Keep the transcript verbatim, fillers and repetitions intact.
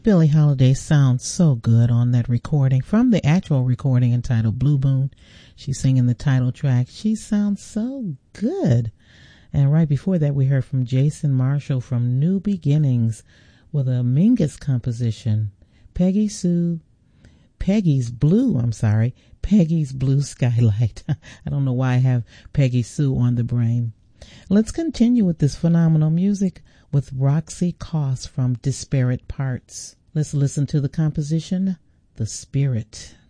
Billie Holiday sounds so good on that recording. From the actual recording entitled Blue Moon, she's singing the title track. She sounds so good. And right before that, we heard from Jason Marshall from New Beginnings with a Mingus composition, Peggy Sue, Peggy's Blue, I'm sorry, Peggy's Blue Skylight. I don't know why I have Peggy Sue on the brain. Let's continue with this phenomenal music with Roxy Coss from Disparate Parts. Let's listen to the composition, The Spirit.